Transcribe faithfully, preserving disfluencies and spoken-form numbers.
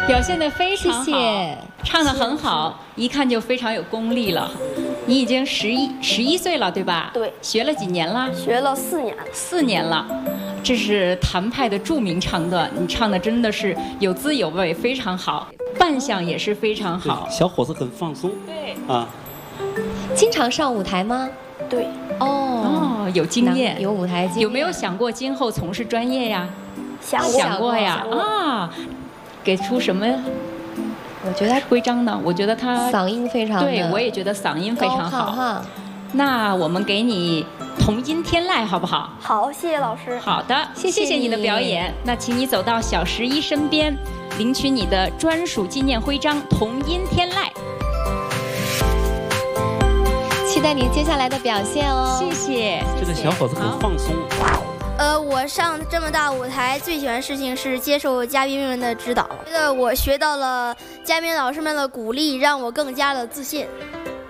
表现得非常好， 谢谢， 唱得很好，一看就非常有功力了。你已经十一十一岁了，对吧？ 对。 学了几年了？ 学了四年了。 四年了，这是谭派的著名唱段，你唱的真的是有滋有味，非常好，扮相也是非常好。 小伙子很放松。 对。 啊。 经常上舞台吗？ 对。 哦哦，有经验， 有舞台经验。 有没有想过今后从事专业呀？ 想过想过呀啊。给出什么？ 我觉得徽章呢？我觉得他嗓音非常， 对我也觉得嗓音非常好。那我们给你童音天籁，好不好？ 好，谢谢老师。 好的，谢谢你的表演。那请你走到小十一身边，领取你的专属纪念徽章——童音天籁。 期待你接下来的表现哦。 谢谢。 这个小伙子很放松。 呃，我上这么大舞台，最喜欢的事情是接受嘉宾们的指导。觉得我学到了嘉宾老师们的鼓励，让我更加的自信。